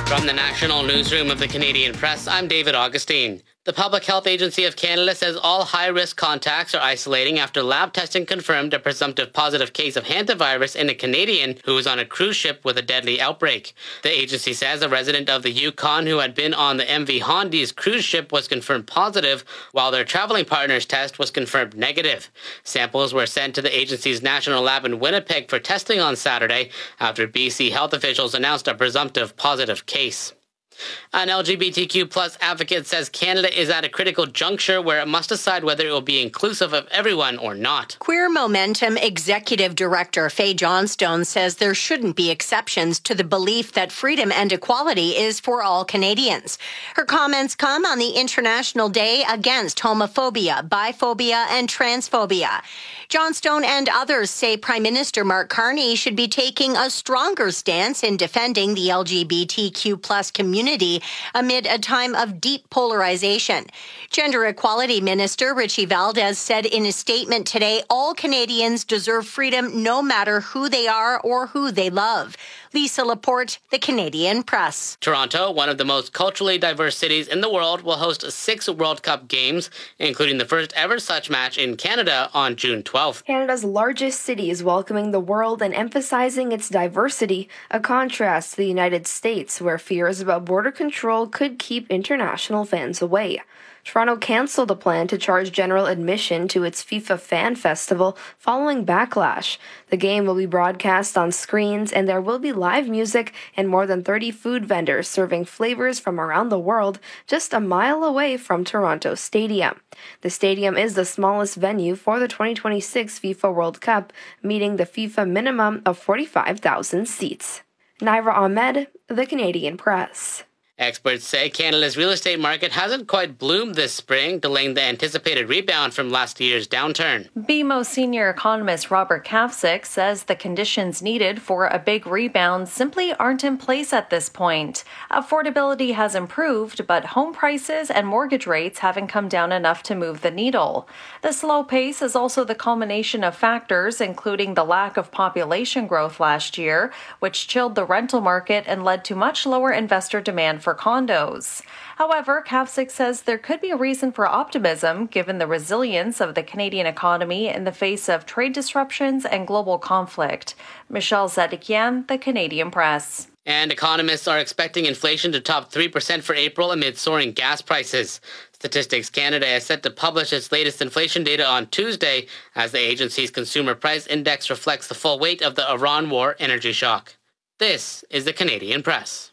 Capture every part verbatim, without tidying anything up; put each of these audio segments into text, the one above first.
From the National Newsroom of the Canadian Press, I'm David Augustine. The Public Health Agency of Canada says all high-risk contacts are isolating after lab testing confirmed a presumptive positive case of hantavirus in a Canadian who was on a cruise ship with a deadly outbreak. The agency says a resident of the Yukon who had been on the M V Hondi's cruise ship was confirmed positive, while their traveling partner's test was confirmed negative. Samples were sent to the agency's national lab in Winnipeg for testing on Saturday after B C health officials announced a presumptive positive case. An L G B T Q plus advocate says Canada is at a critical juncture where it must decide whether it will be inclusive of everyone or not. Queer Momentum Executive Director Faye Johnstone says there shouldn't be exceptions to the belief that freedom and equality is for all Canadians. Her comments come on the International Day Against Homophobia, Biphobia, and Transphobia. Johnstone and others say Prime Minister Mark Carney should be taking a stronger stance in defending the L G B T Q plus community amid a time of deep polarization. Gender Equality Minister Richie Valdez said in a statement today, all Canadians deserve freedom no matter who they are or who they love. Lisa Laporte, The Canadian Press. Toronto, one of the most culturally diverse cities in the world, will host six World Cup games, including the first ever such match in Canada on June twelfth. Canada's largest city is welcoming the world and emphasizing its diversity, a contrast to the United States, where fears about border control could keep international fans away. Toronto canceled a plan to charge general admission to its FIFA Fan Festival following backlash. The game will be broadcast on screens, and there will be live music and more than thirty food vendors serving flavors from around the world just a mile away from Toronto Stadium. The stadium is the smallest venue for the twenty twenty-six FIFA World Cup, meeting the FIFA minimum of forty-five thousand seats. Naira Ahmed, The Canadian Press. Experts say Canada's real estate market hasn't quite bloomed this spring, delaying the anticipated rebound from last year's downturn. B M O senior economist Robert Kavcic says the conditions needed for a big rebound simply aren't in place at this point. Affordability has improved, but home prices and mortgage rates haven't come down enough to move the needle. The slow pace is also the culmination of factors, including the lack of population growth last year, which chilled the rental market and led to much lower investor demand for condos. However, Kavcic says there could be a reason for optimism given the resilience of the Canadian economy in the face of trade disruptions and global conflict. Michelle Zedekian, The Canadian Press. And economists are expecting inflation to top three percent for April amid soaring gas prices. Statistics Canada is set to publish its latest inflation data on Tuesday as the agency's consumer price index reflects the full weight of the Iran war energy shock. This is The Canadian Press.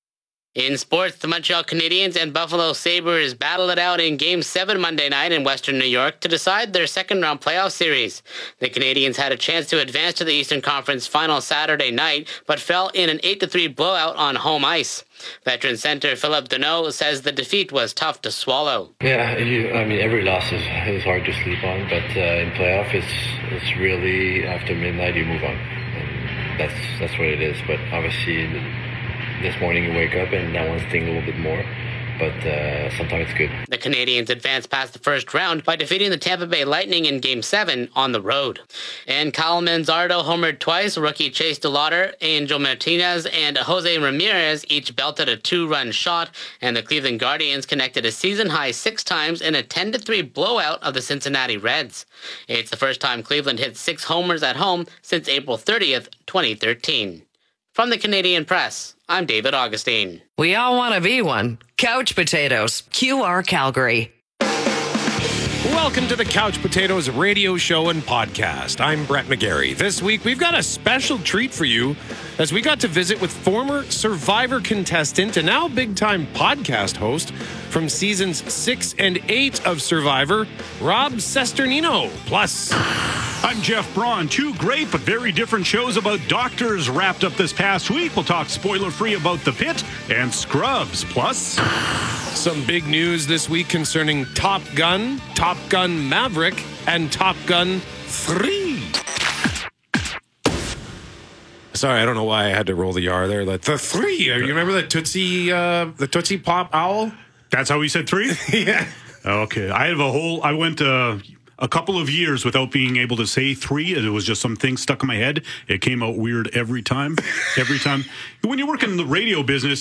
In sports, the Montreal Canadiens and Buffalo Sabres battled it out in Game seven Monday night in Western New York to decide their second-round playoff series. The Canadiens had a chance to advance to the Eastern Conference Final Saturday night, but fell in an eight to three blowout on home ice. Veteran center Philip Deneau says the defeat was tough to swallow. Yeah, you, I mean, every loss is, is hard to sleep on, but uh, in playoff, it's it's really after midnight you move on. And that's that's what it is. But obviously, this morning you wake up and that one's sting a little bit more, but uh, sometimes it's good. The Canadiens advanced past the first round by defeating the Tampa Bay Lightning in Game seven on the road. And Kyle Manzardo homered twice. Rookie Chase DeLauder, Angel Martinez, and Jose Ramirez each belted a two-run shot, and the Cleveland Guardians connected a season-high six times in a ten to three blowout of the Cincinnati Reds. It's the first time Cleveland hit six homers at home since April thirtieth, twenty thirteen. From the Canadian Press, I'm David Augustine. We all want to be one. Couch Potatoes, Q R Calgary. Welcome to the Couch Potatoes radio show and podcast. I'm Brett McGarry. This week, we've got a special treat for you as we got to visit with former Survivor contestant and now big-time podcast host from seasons six and eight of Survivor, Rob Cesternino. Plus, I'm Jeff Braun. Two great but very different shows about doctors wrapped up this past week. We'll talk spoiler-free about The Pit and Scrubs. Plus, some big news this week concerning Top Gun, Top Gun Maverick, and Top Gun three. Sorry, I don't know why I had to roll the R there. Like, the three. You remember the Tootsie, uh, the Tootsie Pop Owl? That's how we said three? Yeah. Okay. I have a whole, I went uh, a couple of years without being able to say three. It was just something stuck in my head. It came out weird every time. Every time. When you work in the radio business,